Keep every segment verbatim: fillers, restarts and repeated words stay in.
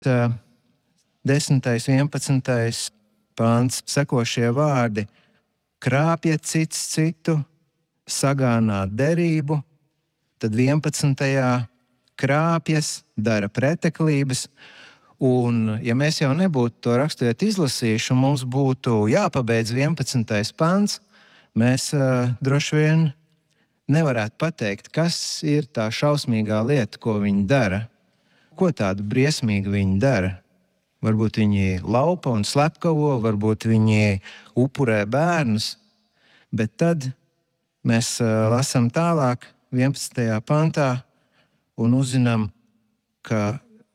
uh, desmitais, vienpadsmitais pāns sekošie vārdi: krāpjiet cits citu, sagānāt derību. Tad vienpadsmitajā krāpjas, dara preteklības. Un, ja mēs jau nebūtu to raksturvietu izlasījuši, un mums būtu jāpabeidz vienpadsmitais pants, mēs uh, droši vien nevarētu pateikt, kas ir tā šausmīgā lieta, ko viņi dara. Ko tādu briesmīgu viņi dara? Varbūt viņi laupa un slepkavo, varbūt viņi upurē bērnus, bet tad mēs uh, lasām tālāk vienpadsmitajā pantā un uzzinām, ka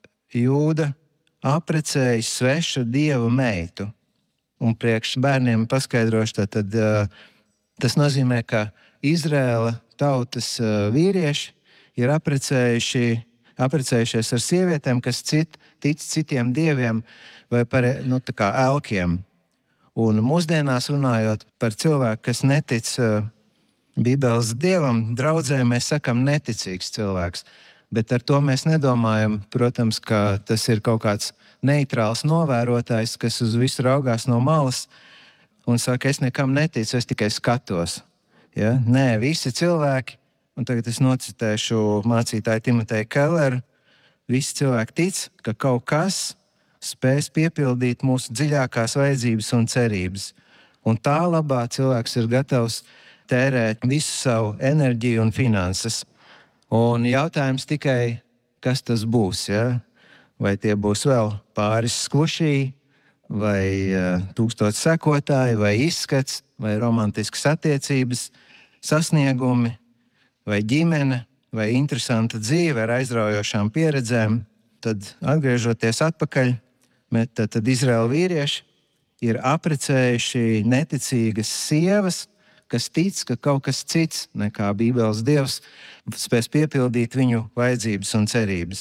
Jūda aprecēja svešu dieva meitu. Un priekš bērniem paskaidrošu, tad uh, tas nozīmē, ka Izraēla tautas uh, vīrieši ir aprecējuši, aprecējušies ar sievietēm, kas cit, tic citiem dieviem vai par nu, tā kā elkiem. Un mūsdienās runājot par cilvēku, kas netic uh, Bībeles dievam, draudzē mēs sakam neticīgs cilvēks. Bet ar to mēs nedomājam, protams, ka tas ir kaut kāds neitrāls novērotājs, kas uz visu raugās no malas un saka, es nekam neticu, es tikai skatos. Ja? Nē, visi cilvēki, un tagad es nocitēšu mācītāju Timoteju Kelleru, visi cilvēki tic, ka kaut kas spēs piepildīt mūsu dziļākās vajadzības un cerības. Un tā labā cilvēks ir gatavs tērēt visu savu enerģiju un finanses. Un jautājums tikai, kas tas būs, ja? Vai tie būs vēl pāris sklušī, vai uh, tūkstoši sekotāji, vai izskats, vai romantiskas attiecības, sasniegumi, vai ģimene, vai interesanta dzīve ar aizraujošām pieredzēm. Tad, atgriežoties atpakaļ, tad, tad Izraēla vīrieši ir aprecējuši neticīgas sievas, kas tic, ka kaut kas cits nekā Bībeles dievs spēs piepildīt viņu vajadzības un cerības.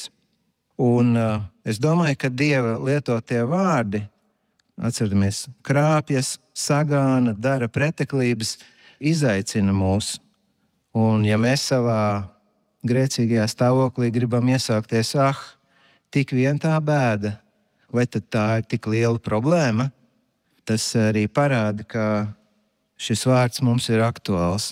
Un uh, es domāju, ka Dieva lietotie vārdi, atceramies, krāpjas, sagāna, dara preteklības, izaicina mūs. Un ja mēs savā grēcīgajā stāvoklī gribam iesaukties, ah, tik vien tā bēda, vai tad tā ir tik liela problēma, tas arī parāda, ka šis vārds mums ir aktuāls.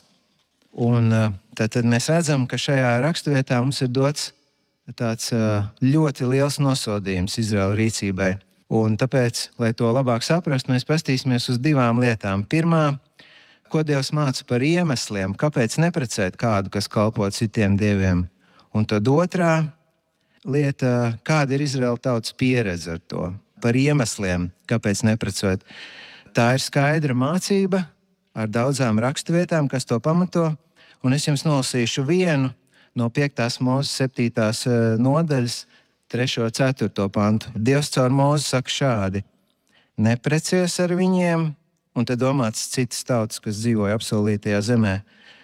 Un tad mēs redzam, ka šajā raksturvietā mums ir dots tāds ļoti liels nosodījums Izraēla rīcībai. Un tāpēc, lai to labāk saprastu, mēs paskatīsimies uz divām lietām. Pirmā, ko Dievs māca par iemesliem, kāpēc neprecēt kādu, kas kalpo citiem dieviem. Un tad otrā lieta, kāda ir Izraēla tautas pieredze ar to, par iemesliem, kāpēc neprecēt. Tā ir skaidra mācība ar daudzām raksturvietām, kas to pamato, un es jums nolasīšu vienu no piektās Mūzes septītās nodaļas, trešo, ceturto pantu. Dievs caur Mūzi saka šādi: neprecies ar viņiem, un te domāts citas tautas, kas dzīvoja apsolītajā zemē.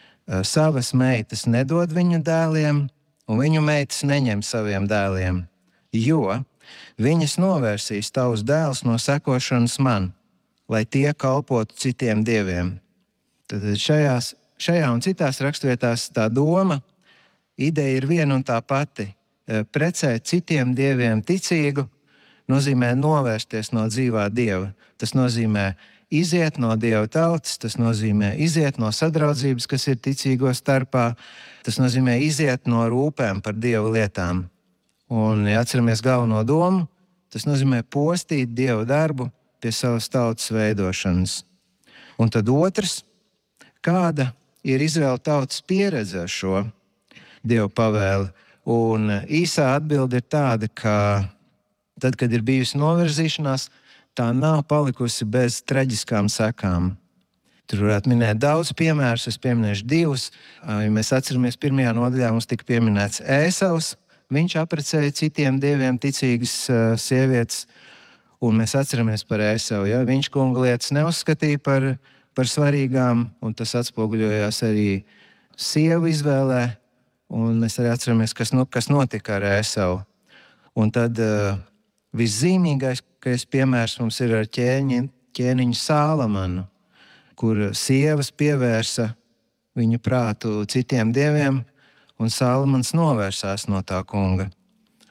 Savas meitas nedod viņu dēliem, un viņu meitas neņem saviem dēliem, jo viņas novērsīs tavus dēlus no sekošanas man, lai tie kalpotu citiem dieviem. Tad šajās, šajā un citās raksturvietās tā doma, ideja ir viena un tā pati. Precēt citiem dieviem ticīgu nozīmē novērsties no dzīvā dieva. Tas nozīmē iziet no dieva tautas, tas nozīmē iziet no sadraudzības, kas ir ticīgo starpā, tas nozīmē iziet no rūpēm par dievu lietām. Un, ja atceramies galveno domu, tas nozīmē postīt dievu darbu pie savas tautas veidošanas. Un tad otrs, kāda ir Izraēla tautas pieredze ar šo dievu pavēli. Un īsā atbilde ir tāda, ka tad, kad ir bijusi novirzīšanās, tā nav palikusi bez traģiskām sekām. Tur varētu minēt daudz piemērus, es pieminēšu divus. Ja mēs atceramies, pirmajā nodaļā mums tika pieminēts Ēsavs. Viņš aprecēja citiem dieviem ticīgas uh, sievietes. Un mēs atceramies par Ēsavu. Ja? Viņš kunga lietas neuzskatīja par, par svarīgām, un tas atspoguļojās arī sievu izvēlē. Un mēs arī atceramies, kas, nu, kas notika ar Ēsavu. Un tad uh, viszīmīgākais piemērs mums ir ar ķēni, ķēniņu Sālamanu, kur sievas pievērsa viņu prātu citiem dieviem, un Sālamans novērsās no tā kunga.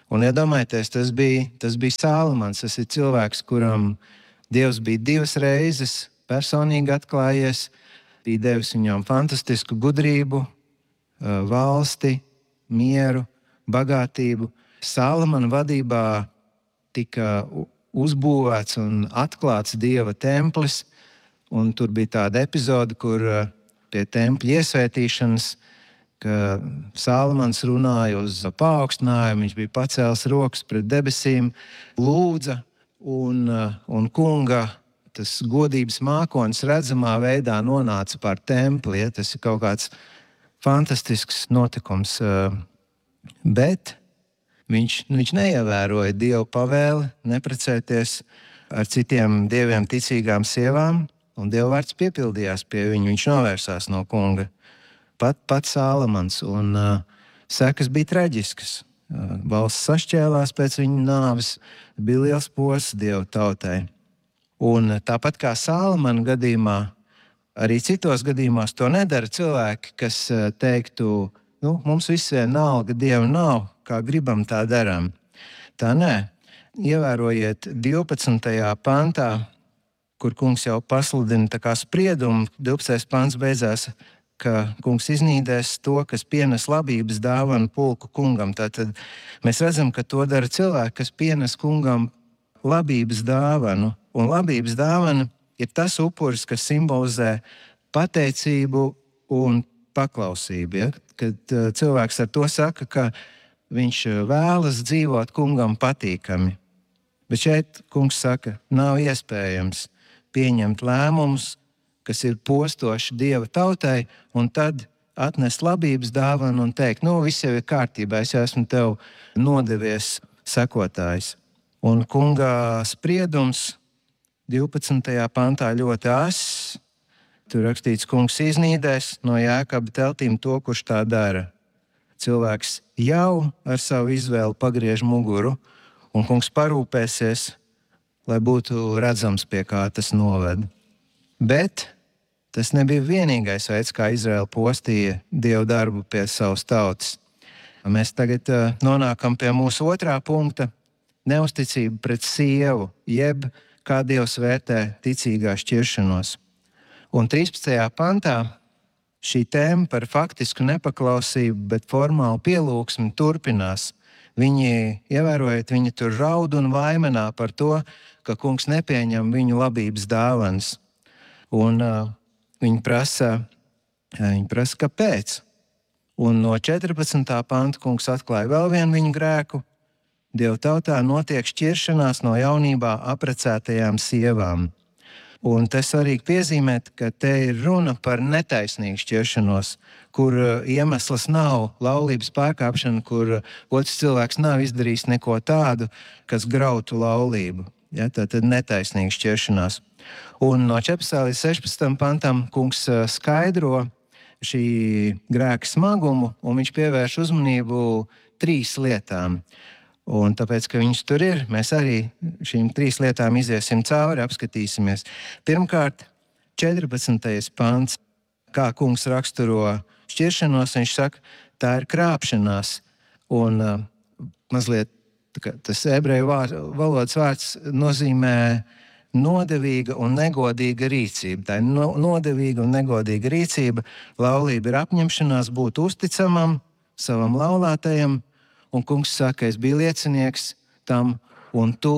Un iedomājieties, tas bija, tas bija Salamans. Tas ir cilvēks, kuram Dievs bija divas reizes personīgi atklājies, bija devis viņam fantastisku gudrību, valsti, mieru, bagātību. Salamana vadībā tika uzbūvēts un atklāts Dieva templis, un tur bija tāda epizode, kur pie tempļa iesvētīšanas, ka Salamans runāja uz paaugstinājumu, viņš bija pacēlis rokas pret debesīm, lūdza, un, un kunga tas godības mākonis redzamā veidā nonāca pār templi. Ja? Tas ir kaut kāds fantastisks notikums. Bet viņš, viņš neievēroja Dieva pavēli neprecēties ar citiem dieviem ticīgām sievām, un Dieva vārds piepildījās pie viņa. Viņš novērsās no kunga. Pat, pat Salamans, un uh, sekas bija traģiskas. Uh, valsts sašķēlās pēc viņa nāves, bija liels posts Dieva tautai. Un uh, tāpat kā Salamana gadījumā, arī citos gadījumos to nedara cilvēki, kas uh, teiktu, nu, mums visiem nalga, Dieva nav, kā gribam, tā darām. Tā nē. Ievērojiet divpadsmitajā pantā, kur kungs jau pasludina tā kā spriedumu, divpadsmitais pants beidzās, ka kungs iznīdēs to, kas pienes labības dāvanu pulku kungam. Tātad mēs redzam, ka to dara cilvēki, kas pienes kungam labības dāvanu. Un labības dāvana ir tas upuris, kas simbolizē pateicību un paklausību. Ja? Kad uh, cilvēks ar to saka, ka viņš vēlas dzīvot kungam patīkami. Bet šeit kungs saka, nav iespējams pieņemt lēmumus, kas ir postoši Dieva tautai, un tad atnest labības dāvanu un teikt, nu, viss jau ir kārtībā, es esmu tev nodevies sekotājs. Un kunga spriedums divpadsmitajā pantā ļoti ass. Tur rakstīts, kungs iznīdēs no Jākaba teltīm to, kurš tā dara. Cilvēks jau ar savu izvēli pagriež muguru, un kungs parūpēsies, lai būtu redzams, pie kā tas noved. Bet tas nebija vienīgais veids, kā Izraēla postīja Dievu darbu pie savas tautas. Mēs tagad uh, nonākam pie mūsu otrā punkta – neusticība pret sievu, jeb kā Dievs vērtē ticīgā šķiršanos. Un trīspadsmitajā pantā šī tēma par faktisku nepaklausību, bet formālu pielūgsmi turpinās. Viņi, ievērojot, viņi tur raud un vaimanā par to, ka kungs nepieņem viņu labības dāvanas. Un uh, viņi prasa, viņi prasa, kāpēc. Un no četrpadsmitā panta kungs atklāja vēl vienu viņu grēku. Dieva tautā notiek šķiršanās no jaunībā aprecētajām sievām. Un te svarīgi piezīmēt, ka te ir runa par netaisnīgu šķiršanos, kur iemesls nav laulības pārkāpšana, kur otrs cilvēks nav izdarījis neko tādu, kas grautu laulību. Ja, tā tad netaisnīga šķiršanās. Un no četrpadsmitā līdz sešpadsmitajam pantam kungs skaidro šī grēka smagumu, un viņš pievērš uzmanību trīs lietām. Un tāpēc, ka viņš tur ir, mēs arī šīm trīs lietām iziesim cauri, apskatīsimies. Pirmkārt, četrpadsmitais pants, kā kungs raksturo šķiršanos, viņš saka, tā ir krāpšanās. Un uh, mazliet tas ebreju vār, valodas vārds nozīmē nodevīga un negodīga rīcība. Tā ir no, nodevīga un negodīga rīcība. Laulība ir apņemšanās būt uzticamam savam laulātajam, un kungs saka, es biju liecinieks tam, un tu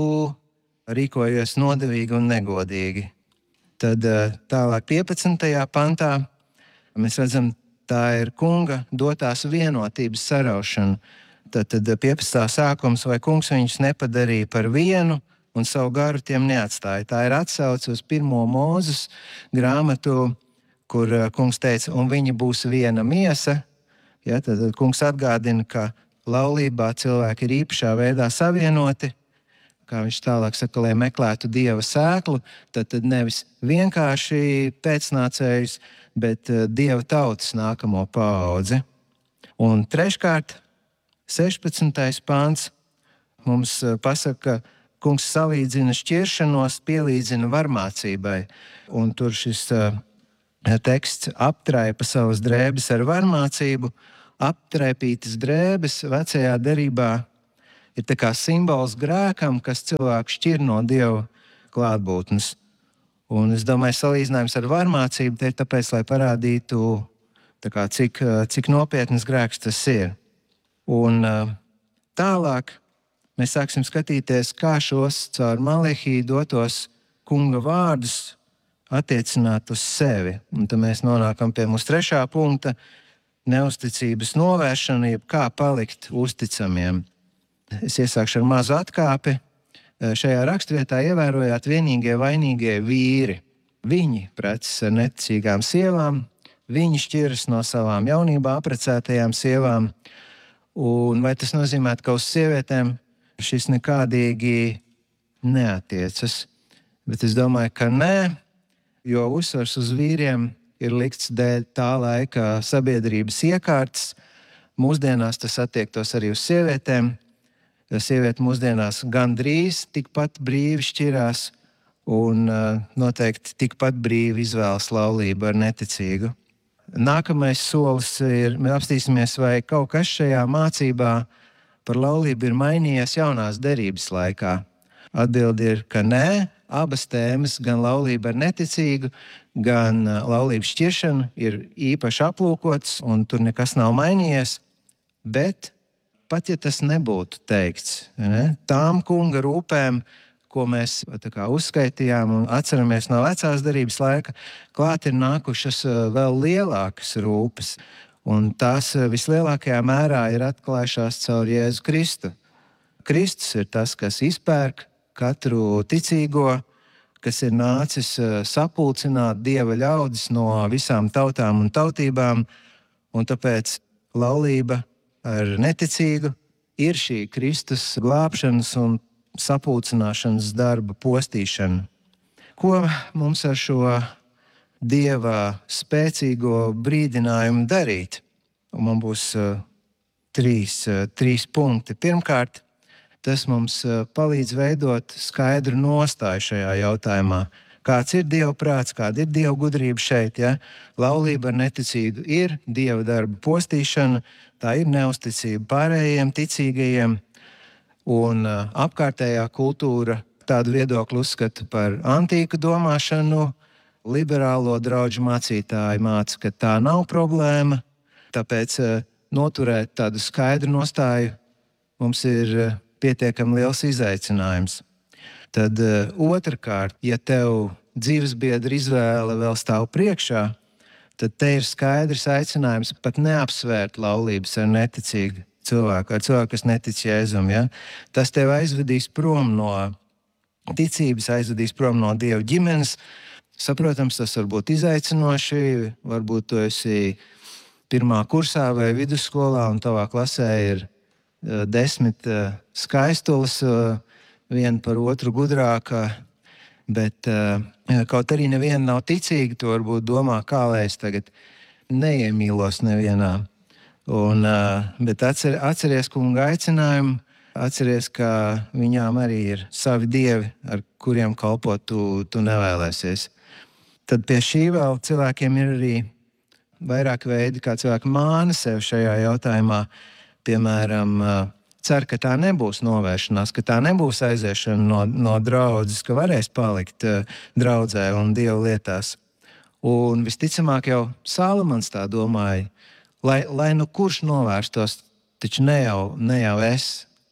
rīkojies nodevīgi un negodīgi. Tad tālāk piecpadsmitajā pantā mēs redzam, tā ir kunga dotās vienotības saraušana. Tad, tad piecpadsmitā sākums, vai kungs viņus nepadarīja par vienu un savu garu tiem neatstāja. Tā ir atsauce uz pirmo Mūzes grāmatu, kur kungs teica, un viņi būs viena miesa. Ja, tad, tad kungs atgādina, ka laulībā cilvēki ir īpašā veidā savienoti, kā viņš tālāk saka, lai meklētu Dieva sēklu, tad, tad nevis vienkārši pēcnācējus, bet Dieva tautas nākamo paudzi. Un treškārt, sešpadsmitais pāns mums pasaka, ka kungs salīdzina šķiršanos, pielīdzina varmācībai. Un tur šis uh, teksts aptraipa savas drēbes ar varmācību. Aptraipītas drēbes vecajā derībā ir tā kā simbols grēkam, kas cilvēku šķir no Dieva klātbūtnes. Un es domāju, salīdzinājums ar varmācību te ir tāpēc, lai parādītu, tā kā, cik, cik nopietnas grēks tas ir. Un tālāk mēs sāksim skatīties, kā šos caur Malehiju dotos kunga vārdus attiecināt uz sevi. Un tad mēs nonākam pie mūsu trešā punkta - neusticības novēršana, jeb kā palikt uzticamiem. Es iesākšu ar mazu atkāpi. Šajā rakstvietā ievērojāt vienīgie vainīgie vīri. Viņi preces ar neticīgām sievām, viņi šķiras no savām jaunībā apprecētajām sievām. Un vai tas nozīmē, ka uz sievietēm šis nekādīgi neatiecas? Bet es domāju, ka nē, jo uzsvars uz vīriem ir likts dēļ tā laika sabiedrības iekārtas. Mūsdienās tas attiektos arī uz sievietēm. Sieviete mūsdienās gandrīz tikpat brīvi šķirās un noteikti tikpat brīvi izvēlas laulību ar neticīgu. Nākamais solis ir, mēs apstīsimies, vai kaut kas šajā mācībā par laulību ir mainījies jaunās derības laikā. Atbilde ir, ka nē, abas tēmas, gan laulība ar neticīgu, gan laulības šķiršana ir īpaši aplūkotas un tur nekas nav mainījies, bet pat ja tas nebūtu teikts, ne, tām kunga rūpēm, ko mēs kā, uzskaitījām un atceramies no vecās derības laika, klāt ir nākušas vēl lielākas rūpes. Un tās vislielākajā mērā ir atklājušās caur Jēzu Kristu. Kristus ir tas, kas izpērk katru ticīgo, kas ir nācis sapulcināt Dieva ļaudis no visām tautām un tautībām, un tāpēc laulība ar neticīgu ir šī Kristus glābšanas un sapulcināšanas darba postīšana. Ko mums ar šo Dieva spēcīgo brīdinājumu darīt? Un man būs uh, trīs, uh, trīs punkti. Pirmkārt, tas mums uh, palīdz veidot skaidru nostāju šajā jautājumā. Kāds ir Dieva prāts, kāda ir Dieva gudrība šeit? Ja? Laulība ar neticīgu ir Dieva darba postīšana, tā ir neusticība pārējiem ticīgajiem, un uh, apkārtējā kultūra tādu viedokli uzskata par antīku domāšanu. Liberālo draugu mācītāji māca, ka tā nav problēma, tāpēc uh, noturēt tādu skaidru nostāju mums ir uh, pietiekami liels izaicinājums. Tad uh, otrkārt, ja tev dzīvesbiedra izvēle vēl stāv priekšā, tad te ir skaidrs aicinājums pat neapsvērt laulības ar neticīgu cilvēku, ar cilvēku, kas netic Jēzum. Ja? Tas tev aizvedīs prom no ticības, aizvedīs prom no Dieva ģimenes. Saprotams, tas var būt izaicinoši, varbūt tu esi pirmā kursā vai vidusskolā un tavā klasē ir uh, desmit uh, skaistulas, uh, viena par otru gudrāka, bet uh, kaut arī neviena nav ticīga, tu varbūt domā, kā lai es tagad neiemīlos nevienā. Un, uh, bet atcer, atceries kunga aicinājumu, atceries, ka viņām arī ir savi dievi, ar kuriem kalpot tu, tu nevēlēsies. Tad pie šī vēl cilvēkiem ir arī vairāk veidi, kā cilvēki māna sev šajā jautājumā. Piemēram, cer, ka tā nebūs novēršanās, ka tā nebūs aiziešana no, no draudzes, ka varēs palikt draudzē un Dieva lietās. Un visticamāk jau Salamans tā domāja, lai, lai nu kurš novērstos, taču ne jau, ne jau es,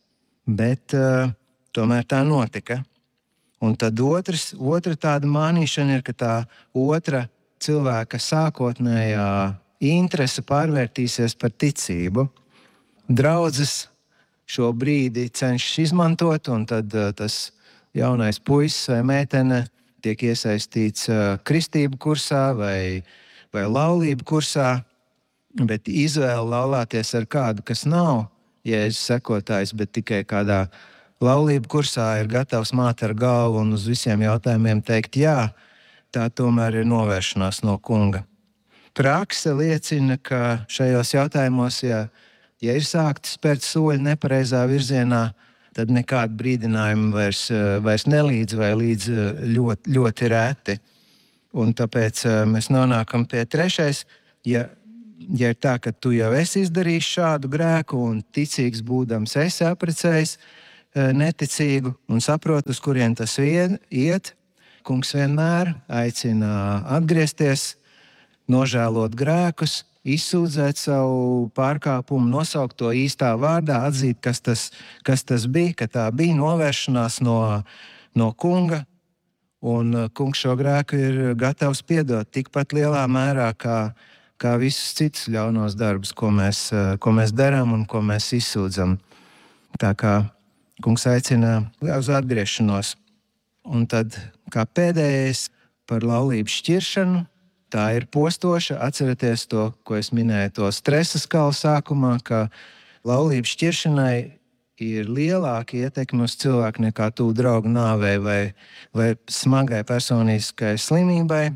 bet uh, tomēr tā notika. Un tad otrs, otra tāda mānīšana ir, ka tā otra cilvēka sākotnējā interese pārvērtīsies par ticību. Draudzes šo brīdi cenšas izmantot, un tad uh, tas jaunais puisis vai meitene tiek iesaistīts uh, kristību kursā vai, vai laulību kursā, bet izvēle laulāties ar kādu, kas nav Jēzus sekotājs, bet tikai kādā laulību kursā ir gatavs māt ar galvu un uz visiem jautājumiem teikt jā, tā tomēr ir novēršanās no kunga. Prakse liecina, ka šajos jautājumos, ja, ja ir sākti spērt soļi nepareizā virzienā, tad nekāda brīdinājuma vairs, vairs nelīdz vai līdz ļoti, ļoti reti. Un tāpēc mēs nonākam pie trešais, ja ja ir tā, ka tu jau esi izdarījis šādu grēku un ticīgs būdams esi apprecējis neticīgu un saproti, uz kurien tas iet, Kungs vienmēr aicina atgriezties, nožēlot grēkus, izsūdzēt savu pārkāpumu, nosaukt to īstā vārdā, atzīt, kas tas, kas tas bija, ka tā bija novēršanās no, no Kunga. Un Kungs šo grēku ir gatavs piedot tikpat lielā mērā, kā, kā visus citus ļaunos darbus, ko mēs, ko mēs darām un ko mēs izsūdzam. Tā kā Kungs aicina uz atgriešanos. Un tad, kā pēdējais, par laulību šķiršanu, tā ir postoša. Atcerieties to, ko es minēju, to stresa skalu sākumā, ka laulību šķiršanai ir lielāka ietekme uz cilvēku nekā tuvu draugu nāvei vai, vai smagai personiskai slimībai.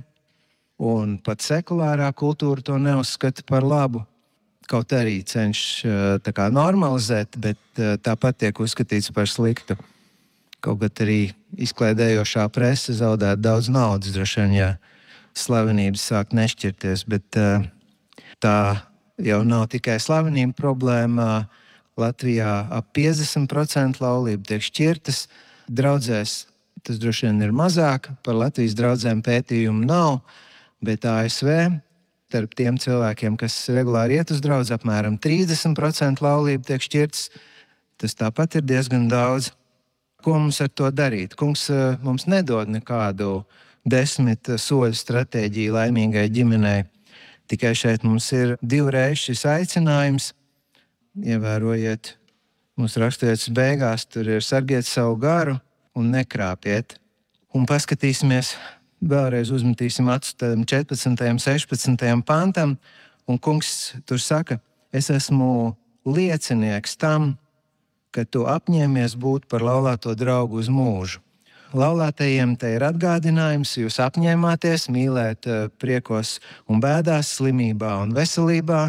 Un pat sekulārā kultūra to neuzskata par labu. Kaut arī cenšas tā kā normalizēt, bet tāpat tiek uzskatīts par sliktu. Kaut gan arī izklaidējošā prese zaudēt daudz naudas, droši vien, ja slavenības sāk nešķirties, bet tā jau nav tikai slavenība problēma. Latvijā ap piecdesmit procenti laulību tiek šķirtas. Draudzēs tas droši vien ir mazāk, par Latvijas draudzēm pētījumu nav, bet A S V starp tiem cilvēkiem, kas regulāri iet uz draudzi, apmēram trīsdesmit procenti laulību tiek šķirtas. Tas tāpat ir diezgan daudz. Ko mums ar to darīt? Kungs mums nedod nekādu desmit soļu stratēģiju laimīgai ģimenei. Tikai šeit mums ir divreiz šis aicinājums. Ievērojiet, mūsu raksturvietas beigās tur ir sargiet savu garu un nekrāpiet. Un paskatīsimies, vēlreiz uzmetīsim acis tādam četrpadsmitajam, sešpadsmitajam pantam. Un Kungs tur saka, es esmu liecinieks tam, ka tu apņēmies būt par laulāto draugu uz mūžu. Laulātajiem te ir atgādinājums, jūs apņēmāties mīlēt priekos un bēdās, slimībā un veselībā.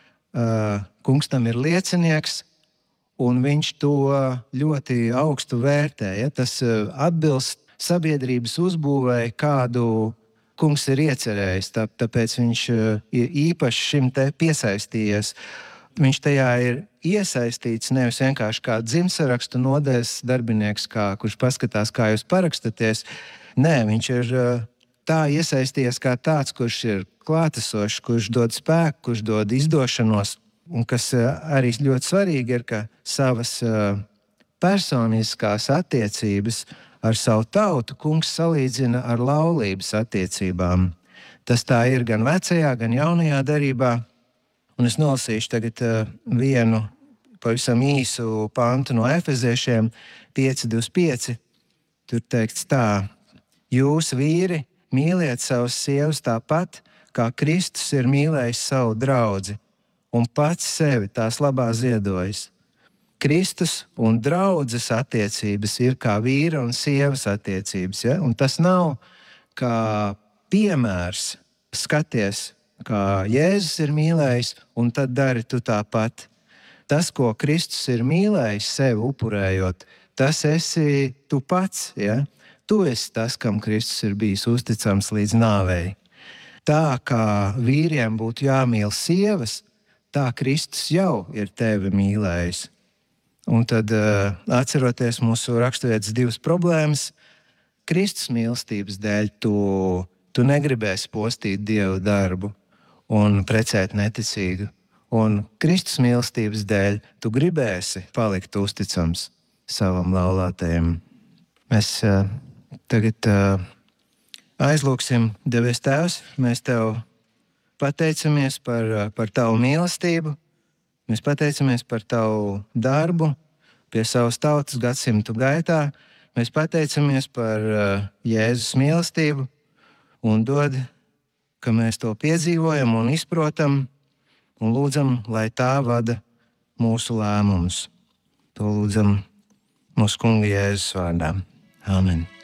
Kungs tam ir liecinieks, un viņš to ļoti augstu vērtē. Ja? Tas atbilst sabiedrības uzbūvēi, kādu Kungs ir iecerējis, tā, tāpēc viņš ir īpaši šim te piesaistījies. Viņš tajā ir iesaistīts nevis vienkārši kā dzimtsarakstu nodaļas darbinieks, kā, kurš paskatās, kā jūs parakstaties. Nē, viņš ir tā iesaistījies kā tāds, kurš ir klātesošs, kurš dod spēku, kurš dod izdošanos. Un kas arī ļoti svarīgi ir, ka savas personiskās attiecības ar savu tautu Kungs salīdzina ar laulības attiecībām. Tas tā ir gan vecajā, gan jaunajā derībā. Un es nolasīšu tagad vienu pavisam īsu pantu no Efeziešiem pieci divdesmit pieci. Tur teikts tā: jūs, vīri, mīliet savas sievas tāpat, kā Kristus ir mīlējis savu draudzi un pats sevi tās labā ziedojis. Kristus un draudzes attiecības ir kā vīra un sievas attiecības. Ja? Un tas nav kā piemērs. Skaties, kā Jēzus ir mīlējis, un tad dari tu tāpat. Tas, ko Kristus ir mīlējis sevi upurējot, tas esi tu pats. Ja? Tu esi tas, kam Kristus ir bijis uzticams līdz nāvei. Tā kā vīriem būtu jāmīl sievas, tā Kristus jau ir tevi mīlējis. Un tad, atceroties mūsu raksturvietas divas problēmas, Kristus mīlestības dēļ tu, tu negribēsi postīt Dievu darbu un precēt neticīgu. Un Kristus mīlestības dēļ tu gribēsi palikt uzticams savam laulātajam. Mēs uh, tagad uh, aizlūksim, Devies Tēvs, mēs Tev pateicamies par, uh, par Tavu mīlestību. Mēs pateicamies par Tavu darbu pie savas tautas gadsimtu gaitā. Mēs pateicamies par uh, Jēzus mīlestību un dod, ka mēs to piedzīvojam un izprotam un lūdzam, lai tā vada mūsu lēmumus. To lūdzam mūsu Kunga Jēzus vārdā. Amen.